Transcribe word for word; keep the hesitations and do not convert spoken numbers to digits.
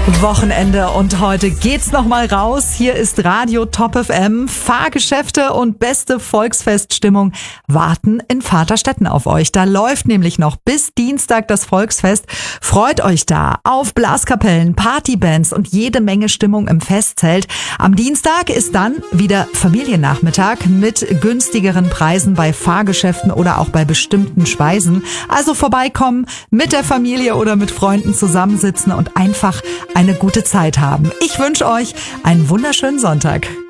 Wochenende und heute geht's noch mal raus. Hier ist Radio Top F M. Fahrgeschäfte und beste Volksfeststimmung warten in Vaterstetten auf euch. Da läuft nämlich noch bis Dienstag das Volksfest. Freut euch da auf Blaskapellen, Partybands und jede Menge Stimmung im Festzelt. Am Dienstag ist dann wieder Familiennachmittag mit günstigeren Preisen bei Fahrgeschäften oder auch bei bestimmten Speisen. Also vorbeikommen, mit der Familie oder mit Freunden zusammensitzen und einfach eine gute Zeit haben. Ich wünsche euch einen wunderschönen Sonntag.